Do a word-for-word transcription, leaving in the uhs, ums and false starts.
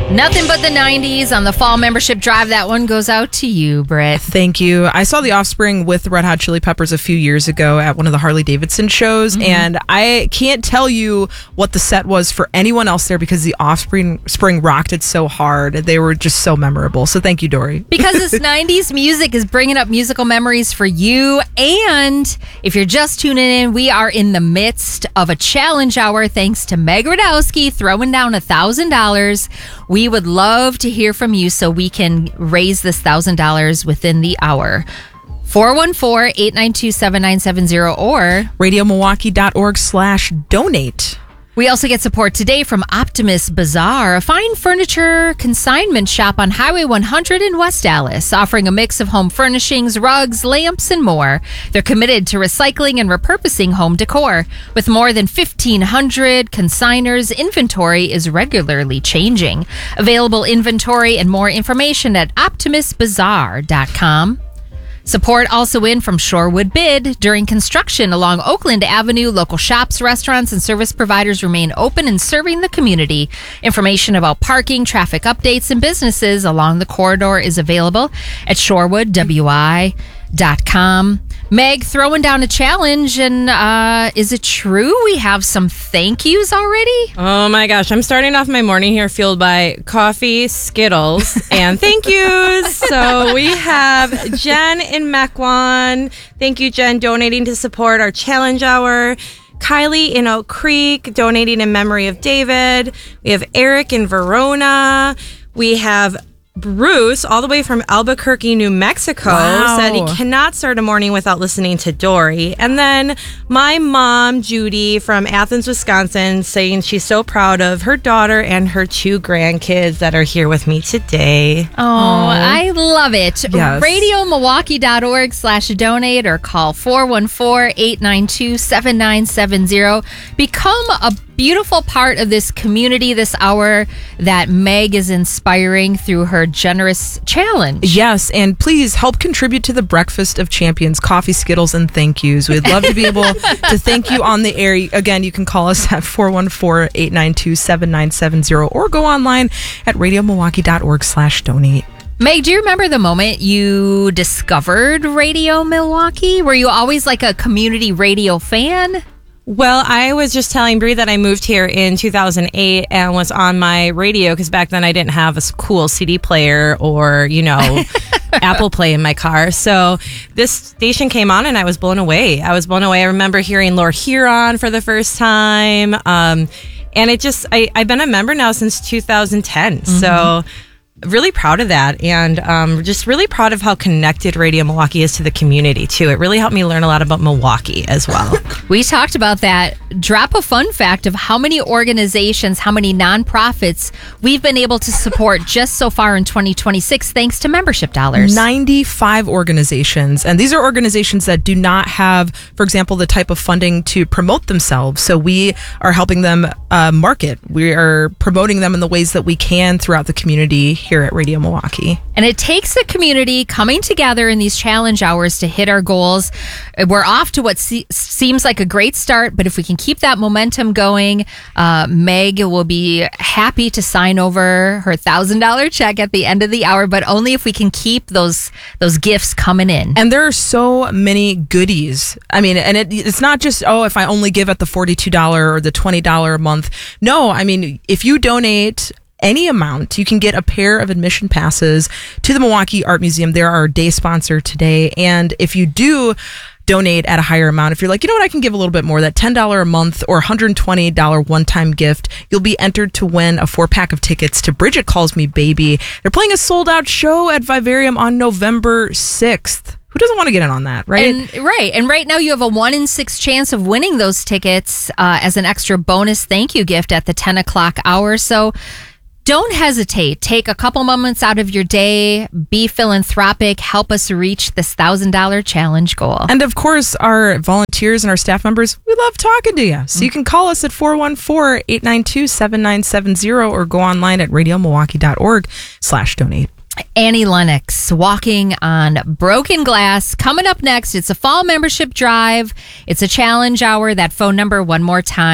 Nothing but the nineties on the fall membership drive. That one goes out to you, Britt. Thank you. I saw The Offspring with Red Hot Chili Peppers a few years ago at one of the Harley Davidson shows, mm-hmm. and I can't tell you what the set was for anyone else there because The Offspring spring rocked it so hard. They were just so memorable. So thank you, Dory. Because this nineties music is bringing up musical memories for you. And if you're just tuning in, we are in the midst of a challenge hour thanks to Meg Radowski throwing down one thousand dollars. We would love to hear from you so we can raise this one thousand dollars within the hour. four one four, eight nine two, seven nine seven zero or radiomilwaukee.org slash donate. We also get support today from Optimus Bazaar, a fine furniture consignment shop on Highway one hundred in West Dallas, offering a mix of home furnishings, rugs, lamps, and more. They're committed to recycling and repurposing home decor. With more than fifteen hundred consigners, inventory is regularly changing. Available inventory and more information at optimus bazaar dot com. Support also in from Shorewood Bid. During construction along Oakland Avenue, local shops, restaurants, and service providers remain open and serving the community. Information about parking, traffic updates, and businesses along the corridor is available at shorewood w i dot com. Meg throwing down a challenge, and uh, is it true we have some thank yous already? Oh my gosh, I'm starting off my morning here fueled by coffee, Skittles, and thank yous. So we have Jen in Mequon. Thank you, Jen, donating to support our challenge hour. Kylie in Oak Creek, donating in memory of David. We have Eric in Verona. We have Bruce, all the way from Albuquerque, New Mexico, wow. said he cannot start a morning without listening to Dory. And then my mom, Judy, from Athens, Wisconsin, saying she's so proud of her daughter and her two grandkids that are here with me today. Oh, Aww. I love it. Yes. radiomilwaukee.org slash donate or call four one four, eight nine two, seven nine seven zero. Become a beautiful part of this community this hour that Meg is inspiring through her generous challenge. Yes, and please help contribute to the Breakfast of Champions, coffee, Skittles, and thank yous. We'd love to be able to thank you on the air. Again, you can call us at four one four, eight nine two, seven nine seven zero or go online at radiomilwaukee.org slash donate. Meg, do you remember the moment you discovered Radio Milwaukee? Were you always like a community radio fan? Well, I was just telling Bree that I moved here in two thousand eight and was on my radio because back then I didn't have a cool C D player or, you know, Apple Play in my car. So this station came on and I was blown away. I was blown away. I remember hearing Lord Huron for the first time. Um, and it just, I, I've been a member now since two thousand ten. Mm-hmm. So really proud of that, and um, just really proud of how connected Radio Milwaukee is to the community, too. It really helped me learn a lot about Milwaukee as well. We talked about that. Drop a fun fact of how many organizations, how many nonprofits we've been able to support just so far in twenty twenty-six thanks to membership dollars. ninety-five organizations, and these are organizations that do not have, for example, the type of funding to promote themselves. So we are helping them uh, market. We are promoting them in the ways that we can throughout the community here at Radio Milwaukee. And it takes the community coming together in these challenge hours to hit our goals. We're off to what se- seems like a great start, but if we can keep that momentum going, uh, Meg will be happy to sign over her one thousand dollars check at the end of the hour, but only if we can keep those those gifts coming in. And there are so many goodies. I mean, and it, it's not just, oh, if I only give at the forty-two dollars or the twenty dollars a month. No, I mean, if you donate any amount, you can get a pair of admission passes to the Milwaukee Art Museum. They're our day sponsor today. And if you do donate at a higher amount, if you're like, you know what, I can give a little bit more, that ten dollars a month or one hundred twenty dollars one-time gift, you'll be entered to win a four-pack of tickets to Bridget Calls Me Baby. They're playing a sold-out show at Vivarium on November sixth. Who doesn't want to get in on that, right? And, right. And right now you have a one in six chance of winning those tickets uh, as an extra bonus thank you gift at the ten o'clock hour. So don't hesitate. Take a couple moments out of your day. Be philanthropic. Help us reach this one thousand dollars challenge goal. And of course, our volunteers and our staff members, we love talking to you. So you can call us at four one four, eight nine two, seven nine seven zero or go online at radiomilwaukee.org slash donate. Annie Lennox, Walking on Broken Glass. Coming up next, it's a fall membership drive. It's a challenge hour. That phone number one more time.